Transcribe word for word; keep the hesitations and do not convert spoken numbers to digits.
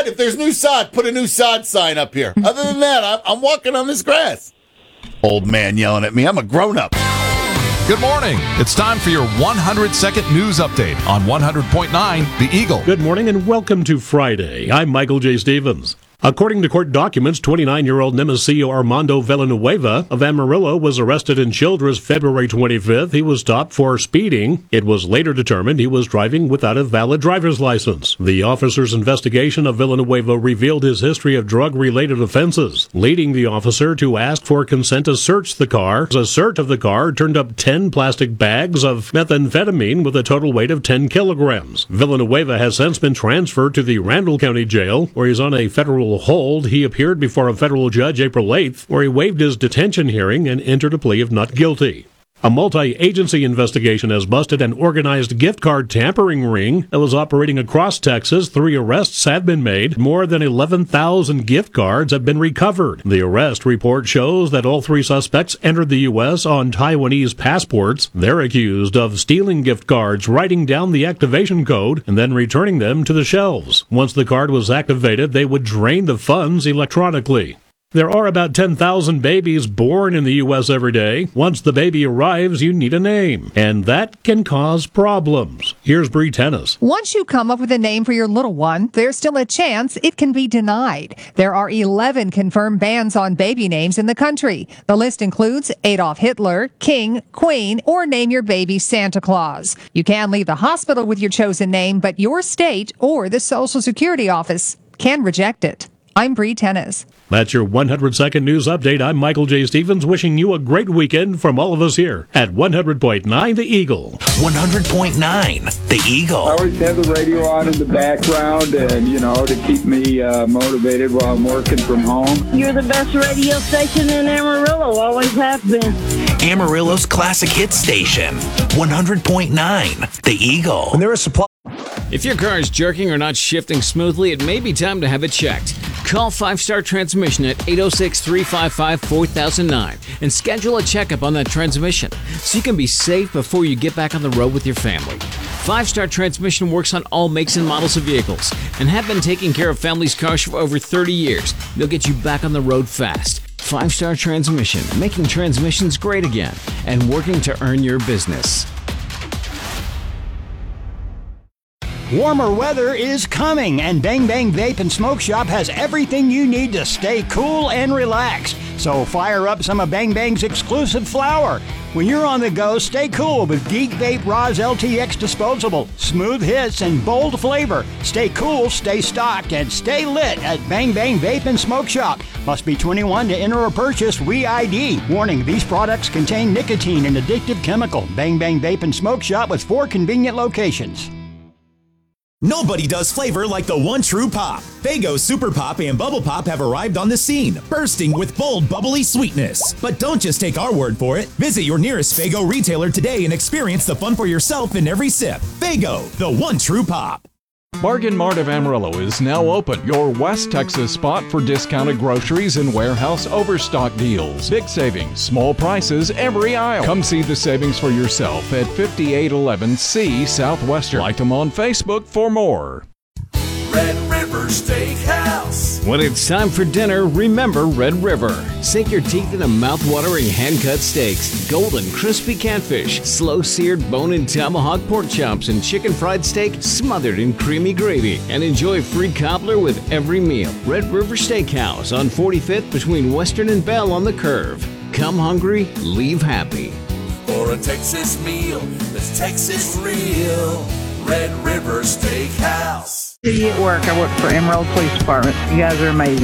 sod, if there's new sod, put a new sod sign up here. Other than that, I'm, I'm walking on this grass. Old man yelling at me. I'm a grown-up. Good morning. It's time for your one hundred second news update on one hundred point nine The Eagle. Good morning and welcome to Friday. I'm Michael J. Stevens. According to court documents, twenty-nine-year-old Nemesio Armando Villanueva of Amarillo was arrested in Childress February twenty-fifth. He was stopped for speeding. It was later determined he was driving without a valid driver's license. The officer's investigation of Villanueva revealed his history of drug-related offenses, leading the officer to ask for consent to search the car. A search of the car turned up ten plastic bags of methamphetamine with a total weight of ten kilograms. Villanueva has since been transferred to the Randall County Jail, where he's on a federal hold. He appeared before a federal judge April eighth, where he waived his detention hearing and entered a plea of not guilty. A multi-agency investigation has busted an organized gift card tampering ring that was operating across Texas. Three arrests have been made. More than eleven thousand gift cards have been recovered. The arrest report shows that all three suspects entered the U S on Taiwanese passports. They're accused of stealing gift cards, writing down the activation code, and then returning them to the shelves. Once the card was activated, they would drain the funds electronically. There are about ten thousand babies born in the U S every day. Once the baby arrives, you need a name, and that can cause problems. Here's Bree Tennis. Once you come up with a name for your little one, there's still a chance it can be denied. There are eleven confirmed bans on baby names in the country. The list includes Adolf Hitler, King, Queen, or name your baby Santa Claus. You can leave the hospital with your chosen name, but your state or the Social Security office can reject it. I'm Bree Tennis. That's your one hundred second news update. I'm Michael J. Stevens, wishing you a great weekend from all of us here at one hundred point nine The Eagle. one hundred point nine The Eagle. I always have the radio on in the background, and, you know, to keep me uh, motivated while I'm working from home. You're the best radio station in Amarillo, always have been. Amarillo's classic hit station, one hundred point nine The Eagle. When there is supply. If your car is jerking or not shifting smoothly, it may be time to have it checked. Call Five Star Transmission at eight oh six, three five five, four thousand nine and schedule a checkup on that transmission so you can be safe before you get back on the road with your family. Five Star Transmission works on all makes and models of vehicles and have been taking care of families' cars for over thirty years. They'll get you back on the road fast. Five Star Transmission, making transmissions great again and working to earn your business. Warmer weather is coming, and Bang Bang Vape and Smoke Shop has everything you need to stay cool and relaxed. So fire up some of Bang Bang's exclusive flower. When you're on the go, stay cool with Geek Vape Roz L T X Disposable. Smooth hits and bold flavor. Stay cool, stay stocked, and stay lit at Bang Bang Vape and Smoke Shop. Must be twenty-one to enter or purchase. Re I D. Warning, these products contain nicotine and addictive chemical. Bang Bang Vape and Smoke Shop with four convenient locations. Nobody does flavor like the one true pop. Faygo Super Pop and Bubble Pop have arrived on the scene, bursting with bold, bubbly sweetness. But don't just take our word for it. Visit your nearest Faygo retailer today and experience the fun for yourself in every sip. Faygo, the one true pop. Bargain Mart of Amarillo is now open, your West Texas spot for discounted groceries and warehouse overstock deals. Big savings, small prices every aisle. Come see the savings for yourself at fifty-eight eleven C Southwestern. Like them on Facebook for more. Red River Steakhouse. When it's time for dinner, remember Red River. Sink your teeth into mouth-watering hand-cut steaks, golden crispy catfish, slow-seared bone-in tomahawk pork chops, and chicken fried steak smothered in creamy gravy. And enjoy free cobbler with every meal. Red River Steakhouse on forty-fifth between Western and Bell on the Curve. Come hungry, leave happy. For a Texas meal that's Texas real. Red River Steakhouse. At work, I work for Emerald Police Department. You guys are amazing.